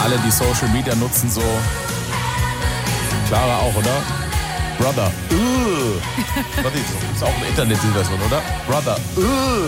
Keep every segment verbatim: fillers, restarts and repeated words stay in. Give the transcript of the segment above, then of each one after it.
Alle, die Social Media nutzen, so. Clara auch, oder? Brother. Uh. Das ist auch eine Internetversion, oder? Brother. Uh.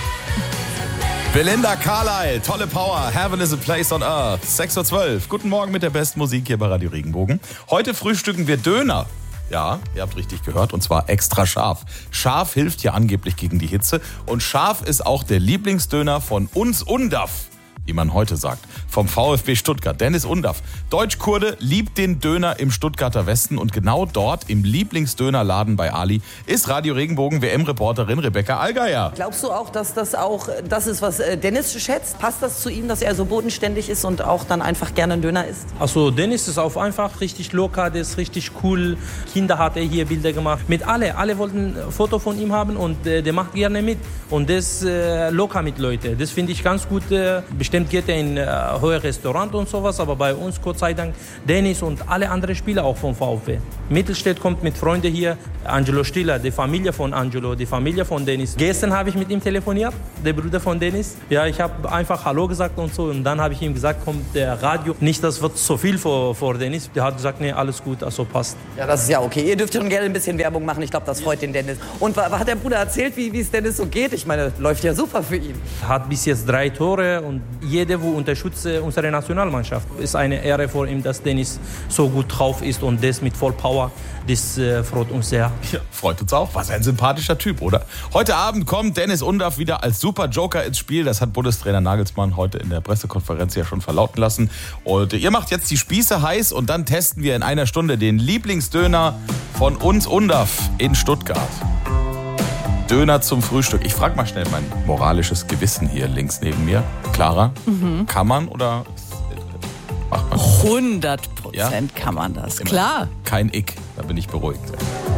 Belinda Carlisle, tolle Power. Heaven is a place on earth. sechs Uhr zwölf. Guten Morgen mit der besten Musik hier bei Radio Regenbogen. Heute frühstücken wir Döner. Ja, ihr habt richtig gehört, und zwar extra scharf. Scharf hilft ja angeblich gegen die Hitze und scharf ist auch der Lieblingsdöner von uns Undav, wie man heute sagt, vom VfB Stuttgart. Dennis Undav, Deutsch-Kurde, liebt den Döner im Stuttgarter Westen und genau dort im Lieblingsdönerladen bei Ali ist Radio Regenbogen W M-Reporterin Rebecca Allgeier. Glaubst du auch, dass das auch das ist, was Dennis schätzt? Passt das zu ihm, dass er so bodenständig ist und auch dann einfach gerne einen Döner isst? Also Dennis ist auf einfach richtig locker, der ist richtig cool. Kinder hat er hier Bilder gemacht. Mit alle, alle wollten ein Foto von ihm haben und äh, der macht gerne mit. Und der ist äh, locker mit Leuten. Das finde ich ganz gut. Äh, bestimmt geht er in äh, hohe Restaurant und sowas, aber bei uns, Gott sei Dank, Dennis und alle anderen Spieler auch vom VfB. Mittelstädt kommt mit Freunden hier, Angelo Stiller, die Familie von Angelo, die Familie von Dennis. Gestern habe ich mit ihm telefoniert, der Bruder von Dennis. Ja, ich habe einfach Hallo gesagt und so und dann habe ich ihm gesagt, kommt der Radio, nicht, das wird so viel vor, vor Dennis. Der hat gesagt, nee, alles gut, also passt. Ja, das ist ja okay. Ihr dürft schon gerne ein bisschen Werbung machen, ich glaube, das freut den Dennis. Und hat der Bruder erzählt, wie wie es Dennis so geht? Ich meine, läuft ja super für ihn. Hat bis jetzt drei Tore und jeder, der unterstützt unsere Nationalmannschaft. Ist eine Ehre für ihn, dass Dennis so gut drauf ist und das mit voll Power. Das äh, freut uns sehr. Ja, freut uns auch. Was ein sympathischer Typ, oder? Heute Abend kommt Dennis Undav wieder als Super Joker ins Spiel. Das hat Bundestrainer Nagelsmann heute in der Pressekonferenz ja schon verlauten lassen. Und ihr macht jetzt die Spieße heiß und dann testen wir in einer Stunde den Lieblingsdöner von uns Undav in Stuttgart. Döner zum Frühstück. Ich frage mal schnell mein moralisches Gewissen hier links neben mir. Clara, mhm. kann man oder macht man? hundert Prozent ja? kann man das, Immer. Klar. Kein Ick, da bin ich beruhigt.